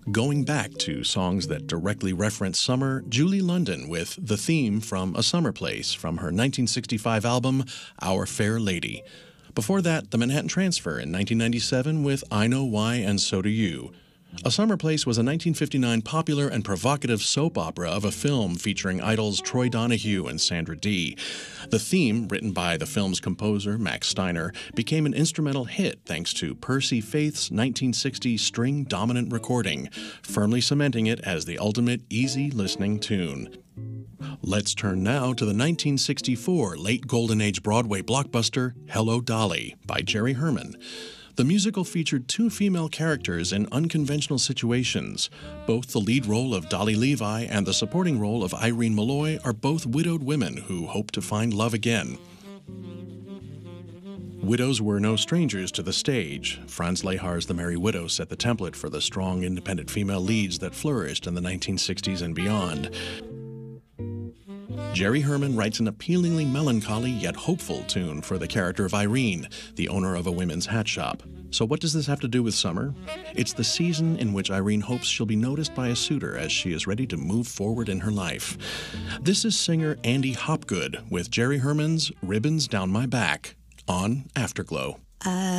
Going back to songs that directly reference summer, Julie London with The Theme from A Summer Place from her 1965 album, Our Fair Lady. Before that, The Manhattan Transfer in 1997 with I Know Why and So Do You. A Summer Place was a 1959 popular and provocative soap opera of a film featuring idols Troy Donahue and Sandra Dee. The theme, written by the film's composer, Max Steiner, became an instrumental hit thanks to Percy Faith's 1960 string-dominant recording, firmly cementing it as the ultimate easy-listening tune. Let's turn now to the 1964 late Golden Age Broadway blockbuster Hello, Dolly by Jerry Herman. The musical featured two female characters in unconventional situations. Both the lead role of Dolly Levi and the supporting role of Irene Malloy are both widowed women who hope to find love again. Widows were no strangers to the stage. Franz Lehar's The Merry Widow set the template for the strong, independent female leads that flourished in the 1960s and beyond. Jerry Herman writes an appealingly melancholy yet hopeful tune for the character of Irene, the owner of a women's hat shop. So what does this have to do with summer? It's the season in which Irene hopes she'll be noticed by a suitor as she is ready to move forward in her life. This is singer Andy Hopgood with Jerry Herman's Ribbons Down My Back on Afterglow.